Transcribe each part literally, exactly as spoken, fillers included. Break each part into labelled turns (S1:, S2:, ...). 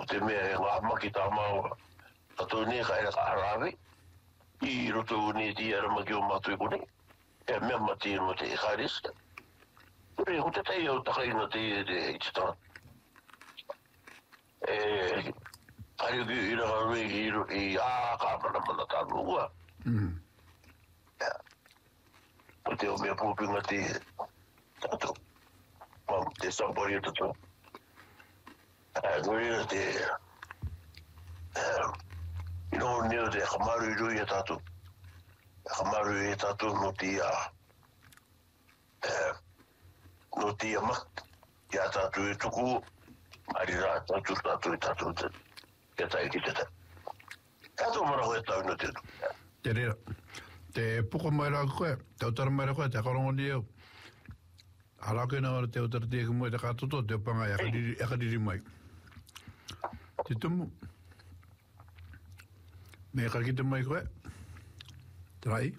S1: te mea e ngā maki tā mau ato ne ka era ka harawe I roto ne ti ara maki o mātu i kone e mea mati no te hariska Ure ho te tei au takaina te te hititana e hari ki ira ka rui i a ka mana mana tānu ua o te o mea pūpinga te tato mam te sambori o tato Agora te ino neo te kamaru I rui e tatu kamaru e tatu no tia no tia mak ia tatu e tuku ari rā tatu tatu e tatu te tai ki te tai tatu mara hoe tau no te tu
S2: te rea te puko mai rā koe te utara mai rā koe te karongo ni au arake na wara te utara te kumoe te katoto te panga e akariri mai Te tumu. Me ka kita mai koe. Trai.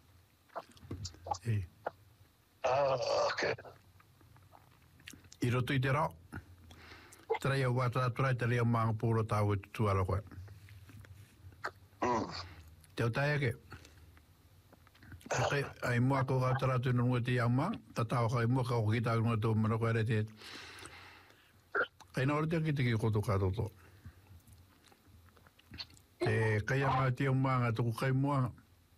S2: E.
S1: Ah, okay.
S2: I roto I te rao. Trai au wata aturai te rea maanga pūro tāu e tutuara koe.
S1: Mm.
S2: Te o tai ake. Okay, ai mua ko ka taratu no ngoti ia ma, ta tau ka mua ka ko kita no to mana ko re te. Ai no te ki te ki ko to ka to. Te kai ma te ma nga to kai mua.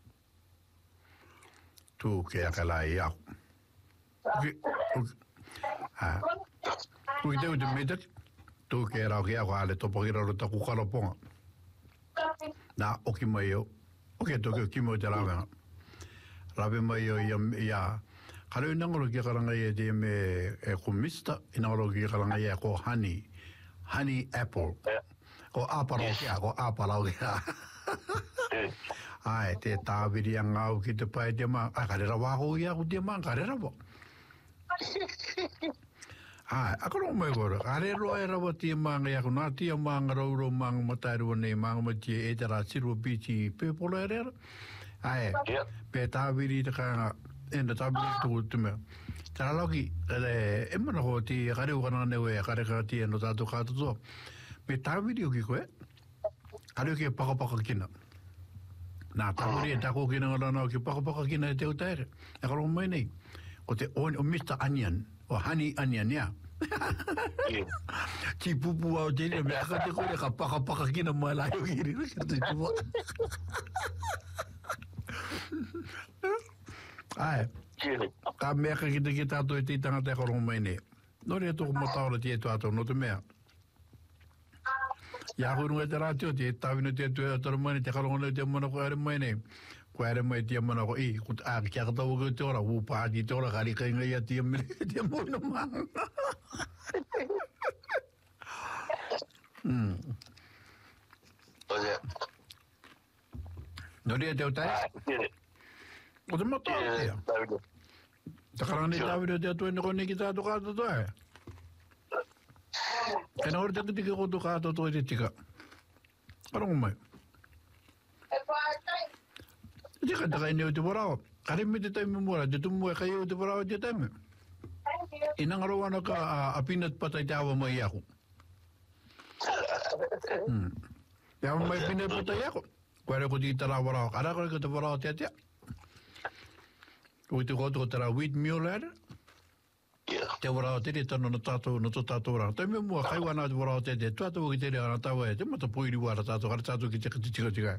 S2: Tu ke akala ia. Ah. Ku te de medak. Tu ke ra ke ko ale to po ira ro ta ku ka lo ponga. Na o ki mai yo. O ke to ke ki mo te ra. Rabe mai o ia ia kare nangolo ki karanga ia te me e ko mista inangolo ki karanga ia ko honey honey apple ko aparo kia ko aparo kia ai te tāwiri a ngau ki te pai te ma a kare rawa ho ia ko te ma kare rawa ai akoro mai gora kare ro e rawa te ma ia ko na te ma ngaro ro ma mataru ne ma ma te e te ra siru bichi pe polere ai pe tāwiri te kanga e na tāwiri tuku te mea tara loki e mana ho ti kare ukana newe kare ka ti no tātu kātuto pe tāwiri o ki koe kare ki e paka paka kina nā tāwiri e tako kina ngara nao ki paka paka kina e te utaere e karo mai nei ko te o mister Onion o honey onion ia ki pupu au te rea mea ka te koe ka paka paka kina mai lai o kiri ai ka mea ka kita ki tātou e te tangata e karo mai ne nori e toko mataora te e tātou no te mea ia hurunga te rātio te e tāwino te atu e atara mai ne te karo ngana te mana ko ere mai ne ko ere mai te mana ko i ko a kia ka tau ko te ora u pāti te ora kari kai ngai a te mene te moina maa hmm nori e te o tai o te mataora te a Ta karane tāwira te atu e neko neki tātu kātoto e. E na ori te tiki koto kātoto e te tika. Karongo mai. E tika taka i neo te warao. Kare me te taime mora, te tumu e kai o te warao te taime. I nangaro ana ka a peanut butter te awa mai ako. Te awa mai peanut butter ako. Koere ko ti tara warao. Kara kore ko te warao te atea. Ui te koto tera wheat meal era. Te warao te re tano na tātou, na tō tātou rā. Tai me mua kai wana te warao te te, tuatou ki te re ana tāua e, te mata poiri wara tātou, kare tātou ki te kati tika tika.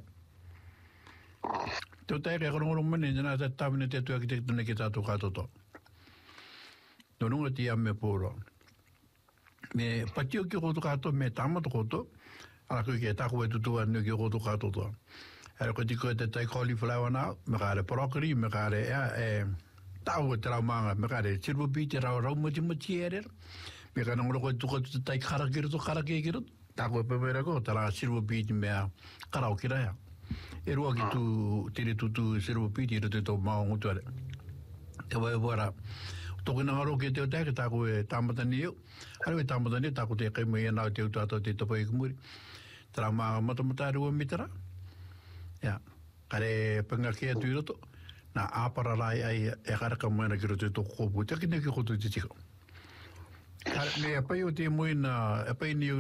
S2: Te o taere akarongoro mene, nena te tāwina te atua ki te tune ki tātou kātoto. No nunga ti a me pōro. Me patio ki koto kātoto, me tāmata koto, ara kui ki e tāku e tutua nu ki koto kātoto. Era ko tiko te tai cauliflower nā, me kare broccoli, me kare e tau e te rau manga, me kare silver beet, te rau rau mati mati e rera. Me kare ngoro koe tuko te tai karakiro to karakiro, tako e pepera ko, te rau silver beet mea karau ki rea. E rua ki tu, tere tutu silver beet, i rute tō maongu tuare. Te wai wara, tōki ngaro ki te o teke, tako e tāmatani eo. Haro e tāmatani, tako te kaimai e nao te utata te topo e kumuri. Te rau manga matamata rua mitara. Ja, kare panga ke atu roto na apara rai ai e karaka mana ki roto to ko puta ki ne ki roto ti tiko. Kare me apai o te moina apai ni